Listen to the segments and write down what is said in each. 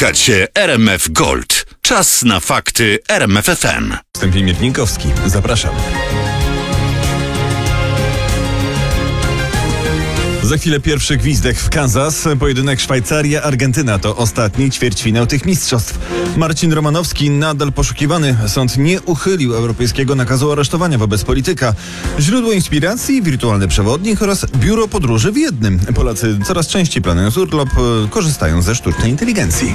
Słuchacie RMF Gold. Czas na fakty RMF FM. Wstępnie Miernikowski. Zapraszam. Za chwilę pierwszy gwizdek w Kansas. Pojedynek Szwajcaria-Argentyna to ostatni ćwierćfinał tych mistrzostw. Marcin Romanowski nadal poszukiwany. Sąd nie uchylił europejskiego nakazu aresztowania wobec polityka. Źródło inspiracji, wirtualny przewodnik oraz biuro podróży w jednym. Polacy coraz częściej planując urlop korzystają ze sztucznej inteligencji.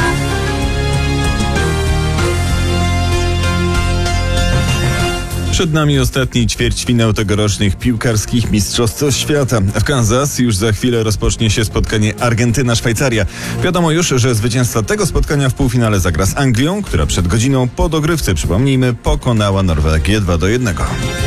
Przed nami ostatni ćwierćfinał tegorocznych piłkarskich mistrzostw świata. W Kansas już za chwilę rozpocznie się spotkanie Argentyna-Szwajcaria. Wiadomo już, że zwycięzca tego spotkania w półfinale zagra z Anglią, która przed godziną po dogrywce, przypomnijmy, pokonała Norwegię 2-1.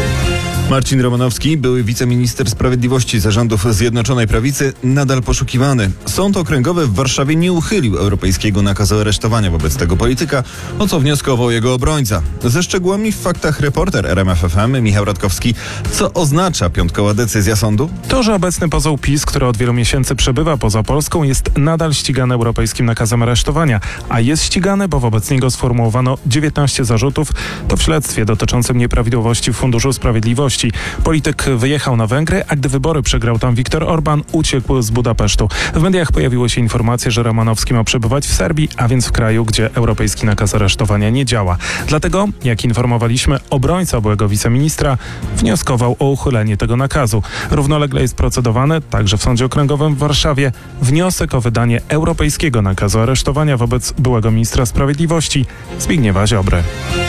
Marcin Romanowski, były wiceminister sprawiedliwości zarządów Zjednoczonej Prawicy, nadal poszukiwany. Sąd okręgowy w Warszawie nie uchylił europejskiego nakazu aresztowania wobec tego polityka, o co wnioskował jego obrońca. Ze szczegółami w faktach reporter RMF FM Michał Radkowski. Co oznacza piątkowa decyzja sądu? To, że obecny poseł PiS, który od wielu miesięcy przebywa poza Polską, jest nadal ścigany europejskim nakazem aresztowania, a jest ścigany, bo wobec niego sformułowano 19 zarzutów, to w śledztwie dotyczącym nieprawidłowości w Funduszu Sprawiedliwości. Polityk wyjechał na Węgry, a gdy wybory przegrał tam Viktor Orban, uciekł z Budapesztu. W mediach pojawiły się informacje, że Romanowski ma przebywać w Serbii, a więc w kraju, gdzie europejski nakaz aresztowania nie działa. Dlatego, jak informowaliśmy, obrońca byłego wiceministra wnioskował o uchylenie tego nakazu. Równolegle jest procedowany, także w Sądzie Okręgowym w Warszawie, wniosek o wydanie europejskiego nakazu aresztowania wobec byłego ministra sprawiedliwości Zbigniewa Ziobry.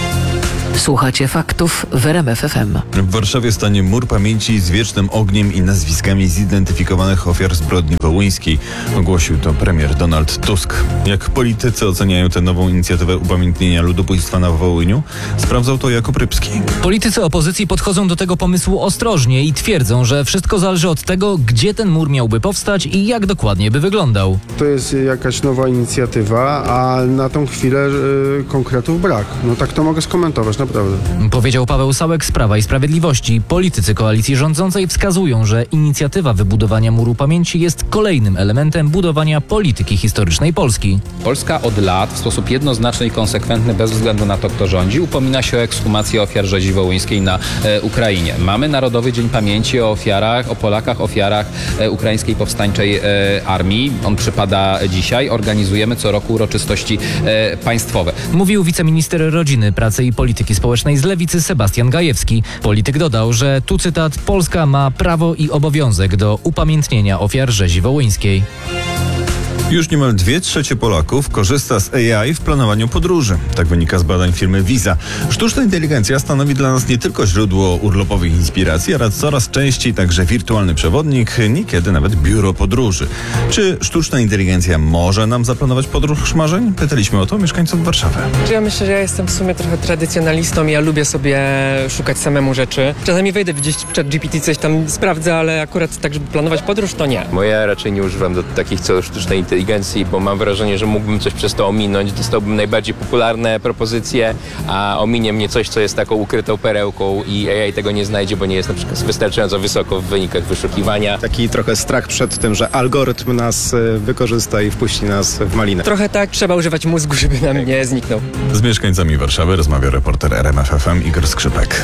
Słuchacie faktów w RMF FM. W Warszawie stanie mur pamięci z wiecznym ogniem i nazwiskami zidentyfikowanych ofiar zbrodni wołyńskiej. Ogłosił to premier Donald Tusk. Jak politycy oceniają tę nową inicjatywę upamiętnienia ludobójstwa na Wołyniu? Sprawdzał to Jakub Rybski. Politycy opozycji podchodzą do tego pomysłu ostrożnie i twierdzą, że wszystko zależy od tego, gdzie ten mur miałby powstać i jak dokładnie by wyglądał. To jest jakaś nowa inicjatywa, a na tą chwilę konkretów brak. No tak to mogę skomentować, naprawdę. Powiedział Paweł Sałek z Prawa i Sprawiedliwości. Politycy koalicji rządzącej wskazują, że inicjatywa wybudowania muru pamięci jest kolejnym elementem budowania polityki historycznej Polski. Polska od lat w sposób jednoznaczny i konsekwentny, bez względu na to, kto rządzi, upomina się o ekshumację ofiar rzezi wołyńskiej na Ukrainie. Mamy Narodowy Dzień Pamięci o ofiarach, o Polakach, ofiarach ukraińskiej powstańczej armii. On przypada dzisiaj. Organizujemy co roku uroczystości państwowe. Mówił wiceminister rodziny, pracy i polityki społecznej z Lewicy Sebastian Gajewski. Polityk dodał, że tu cytat: Polska ma prawo i obowiązek do upamiętnienia ofiar rzezi wołyńskiej. Już niemal 2/3 Polaków korzysta z AI w planowaniu podróży. Tak wynika z badań firmy Visa. Sztuczna inteligencja stanowi dla nas nie tylko źródło urlopowych inspiracji, ale coraz częściej także wirtualny przewodnik, niekiedy nawet biuro podróży. Czy sztuczna inteligencja może nam zaplanować podróż marzeń? Pytaliśmy o to mieszkańców Warszawy. Ja myślę, że ja jestem w sumie trochę tradycjonalistą i ja lubię sobie szukać samemu rzeczy. Czasami wejdę gdzieś w ChatGPT, coś tam sprawdzę, ale akurat tak, żeby planować podróż, to nie. Bo ja raczej nie używam do takich celów sztucznej inteligencji, bo mam wrażenie, że mógłbym coś przez to ominąć. Dostałbym najbardziej popularne propozycje, a ominie mnie coś, co jest taką ukrytą perełką i AI tego nie znajdzie, bo nie jest na przykład wystarczająco wysoko w wynikach wyszukiwania. Taki trochę strach przed tym, że algorytm nas wykorzysta i wpuści nas w malinę. Trochę tak, trzeba używać mózgu, żeby nam nie zniknął. Z mieszkańcami Warszawy rozmawia reporter RMF FM Igor Skrzypek.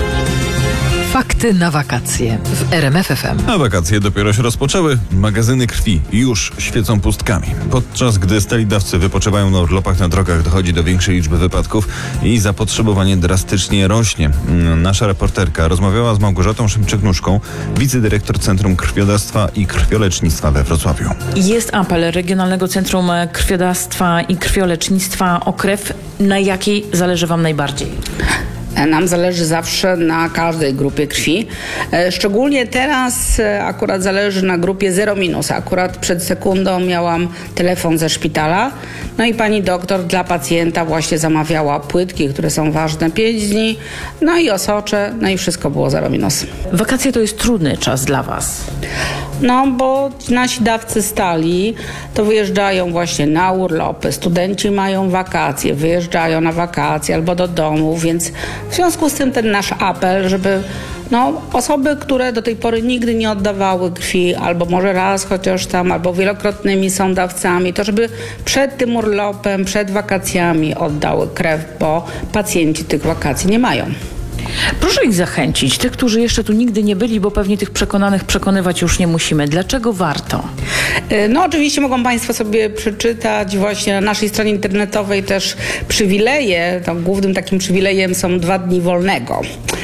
Fakty na wakacje w RMF FM. A wakacje dopiero się rozpoczęły. Magazyny krwi już świecą pustkami. Podczas gdy stali dawcy wypoczywają na urlopach, na drogach dochodzi do większej liczby wypadków i zapotrzebowanie drastycznie rośnie. Nasza reporterka rozmawiała z Małgorzatą Szymczyk-Nuszką, wicedyrektor Centrum Krwiodawstwa i Krwiolecznictwa we Wrocławiu. Jest apel Regionalnego Centrum Krwiodawstwa i Krwiolecznictwa o krew. Na jakiej zależy Wam najbardziej? Nam zależy zawsze na każdej grupie krwi. Szczególnie teraz akurat zależy na grupie 0-. Akurat przed sekundą miałam telefon ze szpitala. No i pani doktor dla pacjenta właśnie zamawiała płytki, które są ważne 5 dni. No i osocze, no i wszystko było 0-. Wakacje to jest trudny czas dla Was. No bo nasi dawcy stali to wyjeżdżają właśnie na urlopy. Studenci mają wakacje, wyjeżdżają na wakacje albo do domu, więc w związku z tym ten nasz apel, żeby Osoby, które do tej pory nigdy nie oddawały krwi, albo może raz chociaż tam, albo wielokrotnymi są dawcami, to żeby przed tym urlopem, przed wakacjami oddały krew, bo pacjenci tych wakacji nie mają. Proszę ich zachęcić, tych, którzy jeszcze tu nigdy nie byli, bo pewnie tych przekonanych przekonywać już nie musimy. Dlaczego warto? Oczywiście mogą Państwo sobie przeczytać właśnie na naszej stronie internetowej też przywileje. Głównym takim przywilejem są 2 dni wolnego.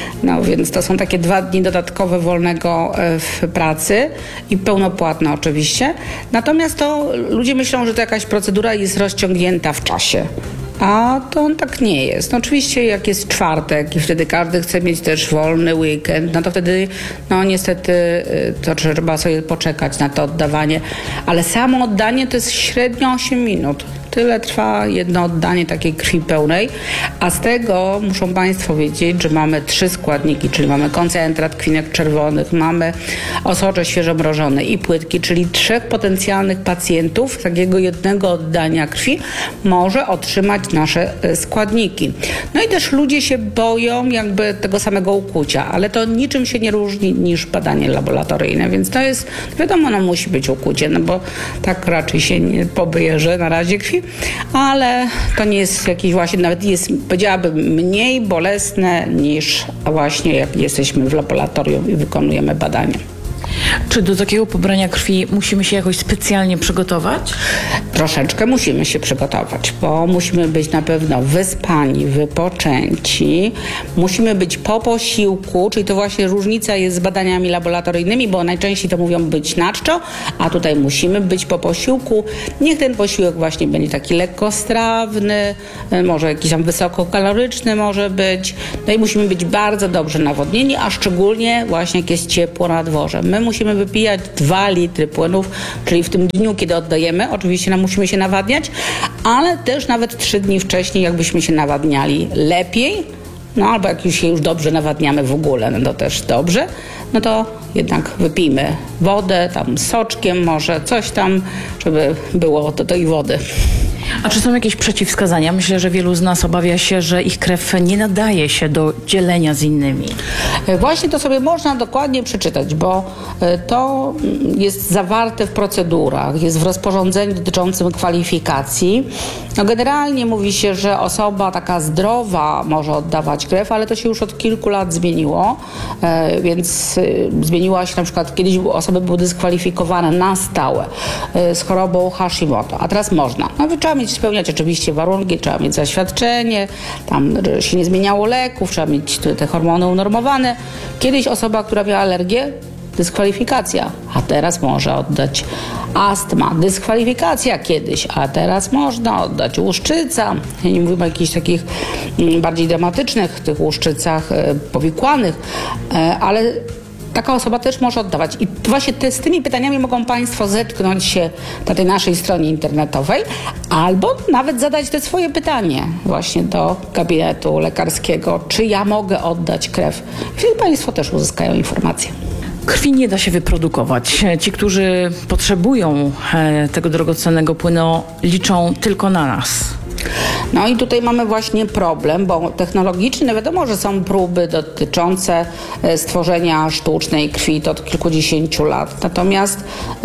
Więc to są takie 2 dni dodatkowe wolnego w pracy i pełnopłatne oczywiście. Natomiast to ludzie myślą, że to jakaś procedura jest rozciągnięta w czasie. A to tak nie jest. Oczywiście jak jest czwartek i wtedy każdy chce mieć też wolny weekend, to wtedy niestety to trzeba sobie poczekać na to oddawanie. Ale samo oddanie to jest średnio 8 minut. Tyle trwa jedno oddanie takiej krwi pełnej, a z tego muszą Państwo wiedzieć, że mamy 3 składniki, czyli mamy koncentrat krwinek czerwonych, mamy osocze świeżo mrożone i płytki, czyli 3 potencjalnych pacjentów z takiego jednego oddania krwi może otrzymać nasze składniki. I też ludzie się boją jakby tego samego ukłucia, ale to niczym się nie różni niż badanie laboratoryjne, więc to jest, wiadomo, musi być ukłucie, bo tak raczej się nie pobierze na razie krwi, ale to nie jest jakieś właśnie, nawet jest, powiedziałabym, mniej bolesne niż właśnie jak jesteśmy w laboratorium i wykonujemy badania. Czy do takiego pobrania krwi musimy się jakoś specjalnie przygotować? Troszeczkę musimy się przygotować, bo musimy być na pewno wyspani, wypoczęci. Musimy być po posiłku, czyli to właśnie różnica jest z badaniami laboratoryjnymi, bo najczęściej to mówią być na czczo, a tutaj musimy być po posiłku. Niech ten posiłek właśnie będzie taki lekkostrawny, może jakiś tam wysokokaloryczny może być. I musimy być bardzo dobrze nawodnieni, a szczególnie właśnie jak jest ciepło na dworze. My musimy wypijać 2 litry płynów, czyli w tym dniu, kiedy oddajemy, oczywiście musimy się nawadniać, ale też nawet 3 dni wcześniej, jakbyśmy się nawadniali lepiej, albo jak już się dobrze nawadniamy w ogóle, to też dobrze, to jednak wypijmy wodę, tam soczkiem może, coś tam, żeby było do tej wody. A czy są jakieś przeciwwskazania? Myślę, że wielu z nas obawia się, że ich krew nie nadaje się do dzielenia z innymi. Właśnie to sobie można dokładnie przeczytać, bo to jest zawarte w procedurach, jest w rozporządzeniu dotyczącym kwalifikacji. Generalnie mówi się, że osoba taka zdrowa może oddawać krew, ale to się już od kilku lat zmieniło, więc zmieniła się na przykład, kiedyś osoby były dyskwalifikowane na stałe z chorobą Hashimoto, a teraz można. Trzeba spełniać oczywiście warunki, trzeba mieć zaświadczenie, tam się nie zmieniało leków, trzeba mieć te hormony unormowane. Kiedyś osoba, która miała alergię, dyskwalifikacja, a teraz może oddać. Astma, dyskwalifikacja kiedyś, a teraz można oddać. Łuszczyca, ja nie mówimy o jakichś takich bardziej dramatycznych tych łuszczycach powikłanych, ale taka osoba też może oddawać. I właśnie z tymi pytaniami mogą Państwo zetknąć się na tej naszej stronie internetowej albo nawet zadać te swoje pytanie właśnie do gabinetu lekarskiego, czy ja mogę oddać krew. Wtedy Państwo też uzyskają informacje. Krwi nie da się wyprodukować. Ci, którzy potrzebują tego drogocennego płynu, liczą tylko na nas. I tutaj mamy właśnie problem, bo technologicznie wiadomo, że są próby dotyczące stworzenia sztucznej krwi, to od kilkudziesięciu lat. Natomiast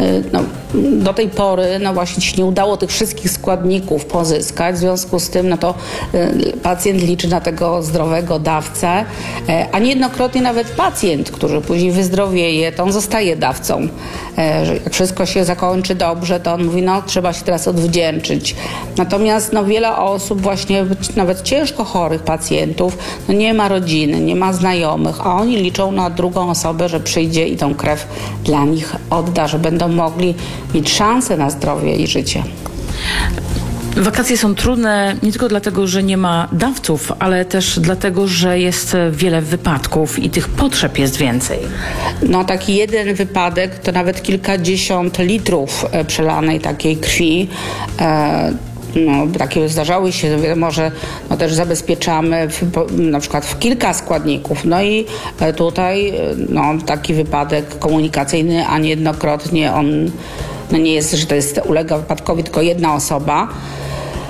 do tej pory właśnie się nie udało tych wszystkich składników pozyskać. W związku z tym to pacjent liczy na tego zdrowego dawcę, a niejednokrotnie nawet pacjent, który później wyzdrowieje, to on zostaje dawcą. Jak wszystko się zakończy dobrze, to on mówi, trzeba się teraz odwdzięczyć. Natomiast wiele osób, właśnie nawet ciężko chorych pacjentów, nie ma rodziny, nie ma znajomych, a oni liczą na drugą osobę, że przyjdzie i tą krew dla nich odda, że będą mogli mieć szansę na zdrowie i życie. Wakacje są trudne nie tylko dlatego, że nie ma dawców, ale też dlatego, że jest wiele wypadków i tych potrzeb jest więcej. Taki jeden wypadek to nawet kilkadziesiąt litrów przelanej takiej krwi. Takie zdarzały się, wiadomo, że też zabezpieczamy na przykład w kilka składników. I tutaj taki wypadek komunikacyjny, a niejednokrotnie on nie jest, że to ulega wypadkowi tylko jedna osoba.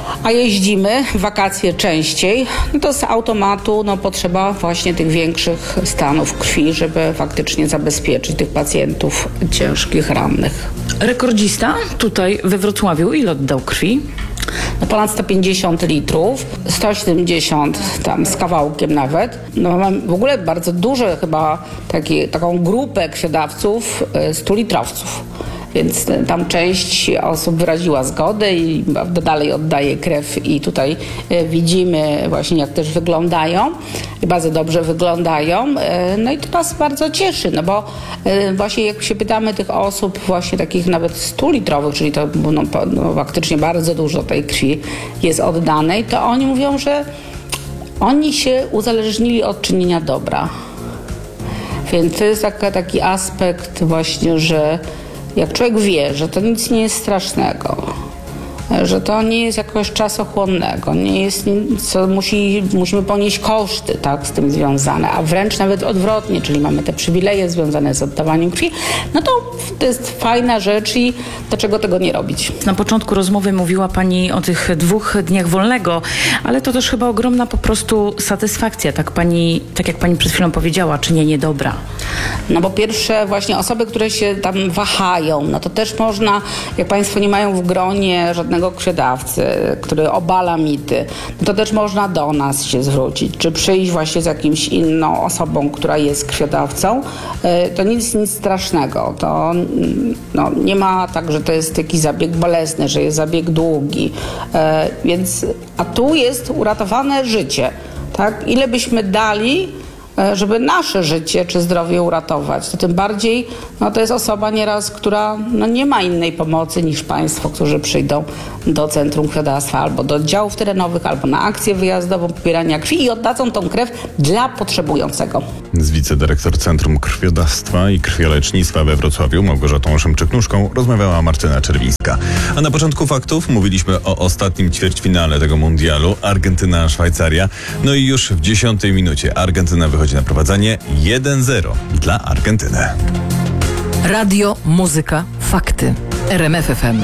a jeździmy w wakacje częściej, no to z automatu potrzeba właśnie tych większych stanów krwi, żeby faktycznie zabezpieczyć tych pacjentów ciężkich, rannych. Rekordzista tutaj we Wrocławiu ile oddał krwi? No ponad 150 litrów, 170 tam z kawałkiem nawet. No mam w ogóle bardzo duże chyba taką grupę krwiodawców 100-litrowców. Więc tam część osób wyraziła zgodę i dalej oddaje krew i tutaj widzimy właśnie jak też wyglądają i bardzo dobrze wyglądają. No i to nas bardzo cieszy, no bo właśnie jak się pytamy tych osób właśnie takich nawet 100-litrowych, czyli to faktycznie bardzo dużo tej krwi jest oddanej, to oni mówią, że oni się uzależnili od czynienia dobra. Więc to jest taki aspekt właśnie, że jak człowiek wie, że to nic nie jest strasznego, że to nie jest jakoś czasochłonnego, nie jest nic, co musimy ponieść koszty tak, z tym związane, a wręcz nawet odwrotnie, czyli mamy te przywileje związane z oddawaniem krwi, no to jest fajna rzecz i dlaczego tego nie robić? Na początku rozmowy mówiła Pani o tych 2 dniach wolnego, ale to też chyba ogromna po prostu satysfakcja, tak jak Pani przed chwilą powiedziała, czynienie dobra. No bo pierwsze właśnie osoby, które się tam wahają, no to też można, jak Państwo nie mają w gronie żadnego krwiodawcy, który obala mity, no to też można do nas się zwrócić, czy przyjść właśnie z jakimś inną osobą, która jest krwiodawcą. To nic strasznego. To nie ma tak, że to jest jakiś zabieg bolesny, że jest zabieg długi. A tu jest uratowane życie. Tak? Ile byśmy dali, żeby nasze życie czy zdrowie uratować, to tym bardziej to jest osoba nieraz, która nie ma innej pomocy niż Państwo, którzy przyjdą do Centrum Krwiodawstwa albo do oddziałów terenowych, albo na akcję wyjazdową pobierania krwi i oddadzą tą krew dla potrzebującego. Z wicedyrektor Centrum Krwiodawstwa i Krwiolecznictwa we Wrocławiu Małgorzatą Szymczyk-Nóżką rozmawiała Martyna Czerwińska. A na początku faktów mówiliśmy o ostatnim ćwierćfinale tego mundialu Argentyna-Szwajcaria. No i już w 10 minucie Argentyna wychodzi na prowadzenie 1-0 dla Argentyny. Radio, muzyka, fakty. RMF FM.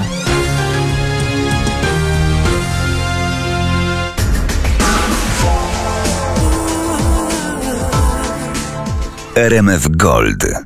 RMF Gold.